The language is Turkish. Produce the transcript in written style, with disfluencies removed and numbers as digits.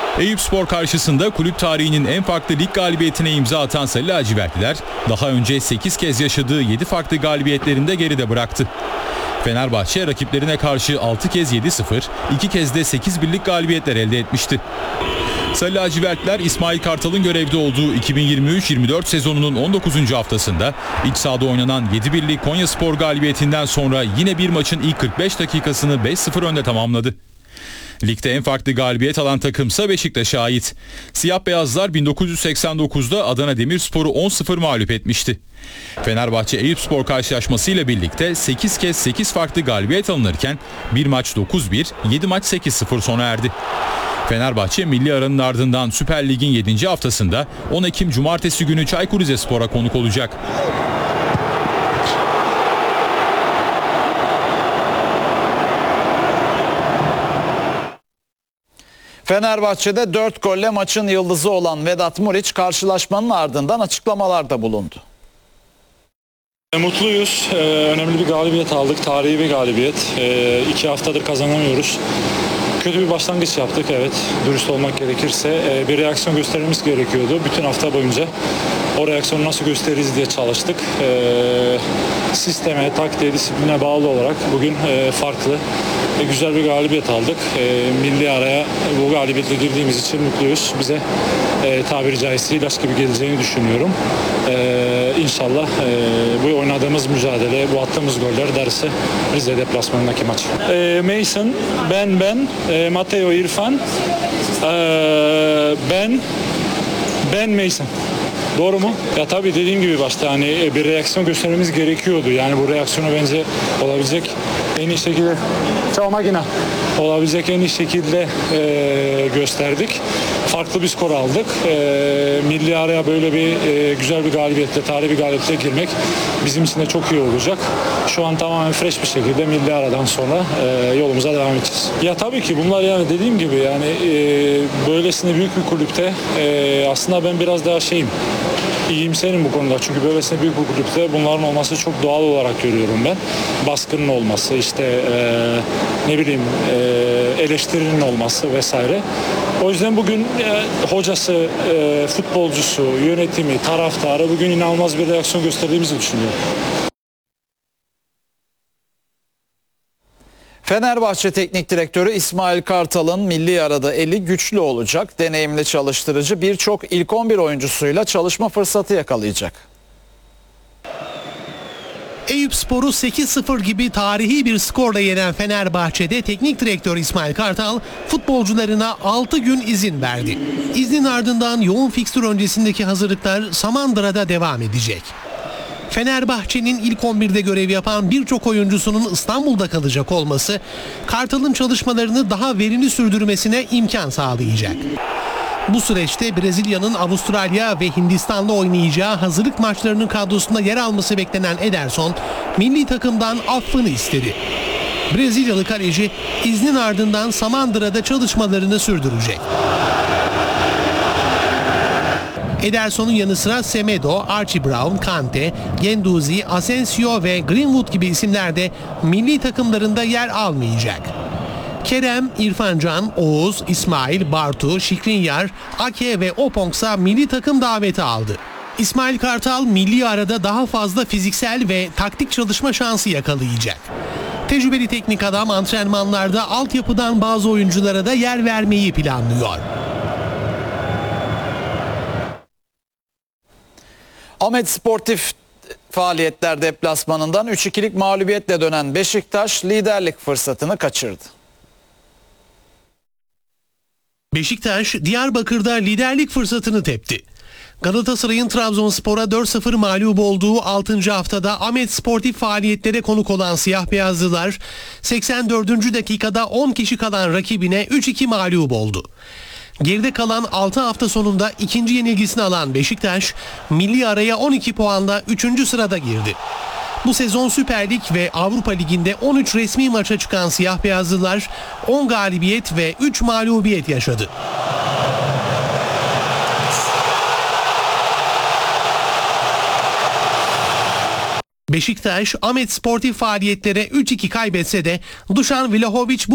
Eyüpspor karşısında kulüp tarihinin en farklı lig galibiyetine imza atan Sarı lacivertliler daha önce 8 kez yaşadığı 7 farklı galibiyetlerinde geride bıraktı. Fenerbahçe rakiplerine karşı 6 kez 7-0, 2 kez de 8-1'lik galibiyetler elde etmişti. Sarı lacivertliler İsmail Kartal'ın görevde olduğu 2023-24 sezonunun 19. haftasında iç sahada oynanan 7-1'lik Konyaspor galibiyetinden sonra yine bir maçın ilk 45 dakikasını 5-0 önde tamamladı. Ligde en farklı galibiyet alan takımsa Beşiktaş'a ait. Siyah beyazlar 1989'da Adana Demirspor'u 10-0 mağlup etmişti. Fenerbahçe Eyüpspor karşılaşmasıyla birlikte 8 kez 8 farklı galibiyet alınırken bir maç 9-1, 7 maç 8-0 sona erdi. Fenerbahçe milli aranın ardından Süper Lig'in 7. haftasında 10 Ekim Cumartesi günü Çaykur Rizespor'a konuk olacak. Fenerbahçe'de 4 golle maçın yıldızı olan Vedat Muriç karşılaşmanın ardından açıklamalarda bulundu. Mutluyuz. Önemli bir galibiyet aldık. Tarihi bir galibiyet. 2 haftadır kazanamıyoruz. Kötü bir başlangıç yaptık, evet. Dürüst olmak gerekirse. Bir reaksiyon göstermemiz gerekiyordu bütün hafta boyunca. O reaksiyonu nasıl gösteririz diye çalıştık. Sisteme, taktiğe, disipline bağlı olarak bugün farklı güzel bir galibiyet aldık. Milli araya bu galibiyetle girdiğimiz için mutluyuz. Bize tabiri caizse ilaç gibi geleceğini düşünüyorum. İnşallah bu oynadığımız mücadele, bu attığımız goller dersi Rize deplasmanındaki maç. Mason, ben, Matteo İrfan, ben Mason. Doğru mu? Ya tabii dediğim gibi başta hani bir reaksiyon göstermemiz gerekiyordu. Yani bu reaksiyonu bence olabilecek en iyi şekilde olabilecek en iyi şekilde gösterdik. Farklı bir skor aldık. Milli araya böyle bir güzel bir galibiyetle, tarihi bir galibiyetle girmek bizim için de çok iyi olacak. Şu an tamamen fresh bir şekilde milli aradan sonra yolumuza devam edeceğiz. Ya tabii ki bunlar yani dediğim gibi yani böylesine büyük bir kulüpte aslında ben biraz daha iyimserim bu konuda. Çünkü böylesine büyük bir kulüpte bunların olması çok doğal olarak görüyorum ben. Baskının olması, işte eleştirinin olması vesaire. O yüzden bugün hocası, futbolcusu, yönetimi, taraftarı bugün inanılmaz bir reaksiyon gösterdiğimizi düşünüyorum. Fenerbahçe Teknik Direktörü İsmail Kartal'ın milli arada eli güçlü olacak. Deneyimli çalıştırıcı birçok ilk 11 oyuncusuyla çalışma fırsatı yakalayacak. Eyüpspor'u 8-0 gibi tarihi bir skorla yenen Fenerbahçe'de teknik direktör İsmail Kartal futbolcularına 6 gün izin verdi. İznin ardından yoğun fikstür öncesindeki hazırlıklar Samandıra'da devam edecek. Fenerbahçe'nin ilk 11'de görev yapan birçok oyuncusunun İstanbul'da kalacak olması Kartal'ın çalışmalarını daha verimli sürdürmesine imkan sağlayacak. Bu süreçte Brezilya'nın Avustralya ve Hindistan'la oynayacağı hazırlık maçlarının kadrosunda yer alması beklenen Ederson, milli takımdan affını istedi. Brezilyalı kaleci iznin ardından Samandıra'da çalışmalarını sürdürecek. Ederson'un yanı sıra Semedo, Archie Brown, Kante, Guendouzi, Asensio ve Greenwood gibi isimler de milli takımlarında yer almayacak. Kerem, İrfan Can, Oğuz, İsmail, Bartu, Şikrinyar, Ake ve Opongsa milli takım daveti aldı. İsmail Kartal milli arada daha fazla fiziksel ve taktik çalışma şansı yakalayacak. Tecrübeli teknik adam antrenmanlarda altyapıdan bazı oyunculara da yer vermeyi planlıyor. Ahmet Sportif faaliyetler deplasmanından 3-2'lik mağlubiyetle dönen Beşiktaş liderlik fırsatını kaçırdı. Beşiktaş Diyarbakır'da liderlik fırsatını tepti. Galatasaray'ın Trabzonspor'a 4-0 mağlup olduğu 6. haftada Ahmet Sportif faaliyetlere konuk olan siyah beyazlılar 84. dakikada 10 kişi kalan rakibine 3-2 mağlup oldu. Geride kalan 6 hafta sonunda ikinci yenilgisini alan Beşiktaş milli araya 12 puanla 3. sırada girdi. Bu sezon Süper Lig ve Avrupa Ligi'nde 13 resmi maça çıkan siyah beyazlılar 10 galibiyet ve 3 mağlubiyet yaşadı. Beşiktaş Ahmet Sportif faaliyetlere 3-2 kaybetse de Dušan Vlahović